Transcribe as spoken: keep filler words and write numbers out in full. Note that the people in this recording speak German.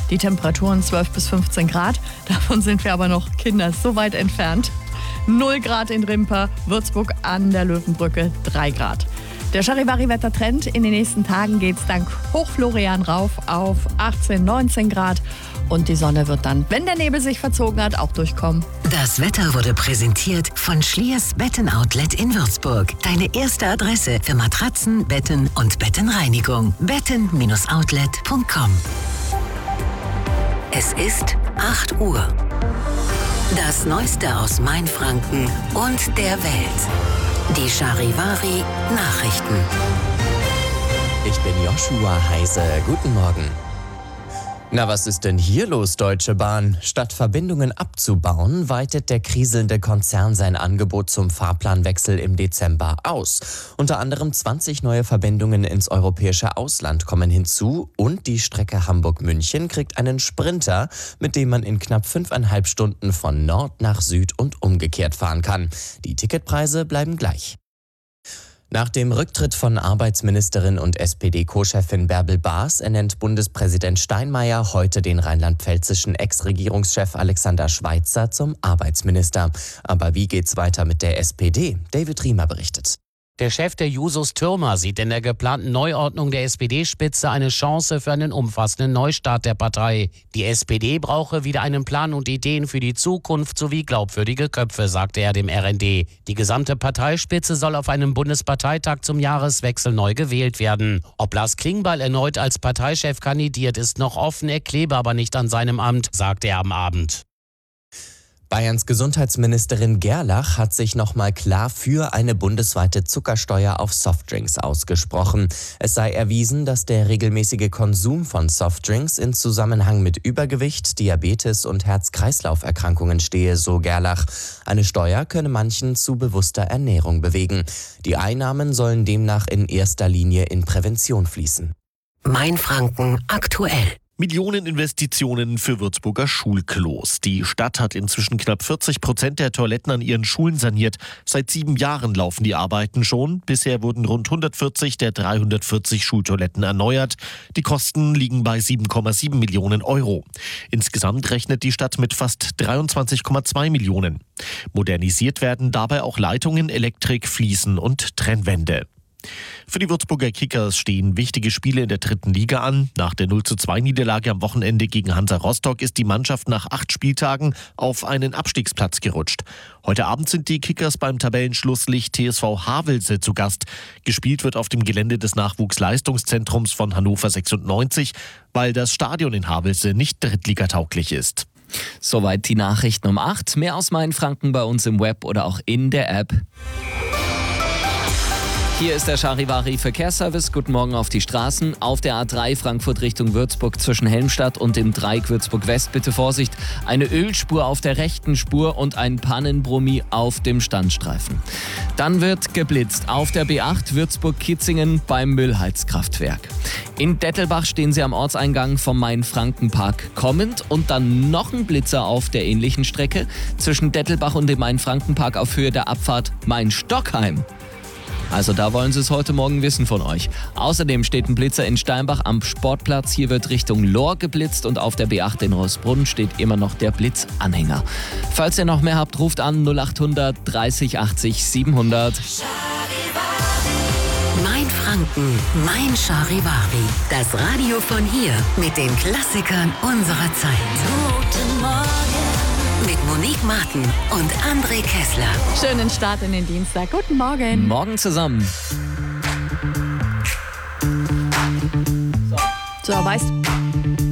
Die Temperaturen zwölf bis fünfzehn Grad. Davon sind wir aber noch Kinder so weit entfernt. null Grad in Rimper, Würzburg an der Löwenbrücke drei Grad. Der Charivari-Wettertrend: in den nächsten Tagen geht es dank Hochflorian rauf auf achtzehn, neunzehn Grad. Und die Sonne wird dann, wenn der Nebel sich verzogen hat, auch durchkommen. Das Wetter wurde präsentiert von Schliers Betten-Outlet in Würzburg. Deine erste Adresse für Matratzen, Betten und Bettenreinigung. betten Outlet punkt com. Es ist acht Uhr. Das Neueste aus Mainfranken und der Welt. Die Charivari Nachrichten. Ich bin Joshua Heise. Guten Morgen. Na, was ist denn hier los, Deutsche Bahn? Statt Verbindungen abzubauen, weitet der kriselnde Konzern sein Angebot zum Fahrplanwechsel im Dezember aus. Unter anderem zwanzig neue Verbindungen ins europäische Ausland kommen hinzu und die Strecke Hamburg-München kriegt einen Sprinter, mit dem man in knapp fünfeinhalb Stunden von Nord nach Süd und umgekehrt fahren kann. Die Ticketpreise bleiben gleich. Nach dem Rücktritt von Arbeitsministerin und S P D-Co-Chefin Bärbel Baas ernennt Bundespräsident Steinmeier heute den rheinland-pfälzischen Ex-Regierungschef Alexander Schweitzer zum Arbeitsminister. Aber wie geht's weiter mit der S P D? David Riemer berichtet. Der Chef der Jusos Thürmer sieht in der geplanten Neuordnung der S P D-Spitze eine Chance für einen umfassenden Neustart der Partei. Die S P D brauche wieder einen Plan und Ideen für die Zukunft sowie glaubwürdige Köpfe, sagte er dem R N D. Die gesamte Parteispitze soll auf einem Bundesparteitag zum Jahreswechsel neu gewählt werden. Ob Lars Klingbeil erneut als Parteichef kandidiert, ist noch offen, er klebe aber nicht an seinem Amt, sagte er am Abend. Bayerns Gesundheitsministerin Gerlach hat sich nochmal klar für eine bundesweite Zuckersteuer auf Softdrinks ausgesprochen. Es sei erwiesen, dass der regelmäßige Konsum von Softdrinks in Zusammenhang mit Übergewicht, Diabetes und Herz-Kreislauf-Erkrankungen stehe, so Gerlach. Eine Steuer könne manchen zu bewusster Ernährung bewegen. Die Einnahmen sollen demnach in erster Linie in Prävention fließen. Mainfranken aktuell. Millioneninvestitionen für Würzburger Schulklos. Die Stadt hat inzwischen knapp vierzig Prozent der Toiletten an ihren Schulen saniert. Seit sieben Jahren laufen die Arbeiten schon. Bisher wurden rund hundertvierzig der dreihundertvierzig Schultoiletten erneuert. Die Kosten liegen bei sieben Komma sieben Millionen Euro. Insgesamt rechnet die Stadt mit fast dreiundzwanzig Komma zwei Millionen. Modernisiert werden dabei auch Leitungen, Elektrik, Fliesen und Trennwände. Für die Würzburger Kickers stehen wichtige Spiele in der dritten Liga an. Nach der null zu zwei Niederlage am Wochenende gegen Hansa Rostock ist die Mannschaft nach acht Spieltagen auf einen Abstiegsplatz gerutscht. Heute Abend sind die Kickers beim Tabellenschlusslicht T S V Havelse zu Gast. Gespielt wird auf dem Gelände des Nachwuchsleistungszentrums von Hannover sechsundneunzig, weil das Stadion in Havelse nicht drittligatauglich ist. Soweit die Nachrichten um acht. Mehr aus Mainfranken bei uns im Web oder auch in der App. Hier ist der Charivari Verkehrsservice. Guten Morgen auf die Straßen. Auf der A drei Frankfurt Richtung Würzburg zwischen Helmstadt und dem Dreieck Würzburg West. Bitte Vorsicht, eine Ölspur auf der rechten Spur und ein Pannenbrummi auf dem Standstreifen. Dann wird geblitzt auf der B acht Würzburg-Kitzingen beim Müllheizkraftwerk. In Dettelbach stehen Sie am Ortseingang vom Main-Franken-Park kommend und dann noch ein Blitzer auf der ähnlichen Strecke zwischen Dettelbach und dem Main-Franken-Park auf Höhe der Abfahrt Main-Stockheim. Also da wollen Sie es heute Morgen wissen von euch. Außerdem steht ein Blitzer in Steinbach am Sportplatz. Hier wird Richtung Lohr geblitzt und auf der B acht in Roßbrunn steht immer noch der Blitzanhänger. Falls ihr noch mehr habt, ruft an null achthundert dreißig achtzig siebenhundert. Mainfranken, mein Charivari. Das Radio von hier mit den Klassikern unserer Zeit. Guten Morgen. Mit Monique Martin und André Kessler. Schönen Start in den Dienstag. Guten Morgen. Morgen zusammen. So, weißt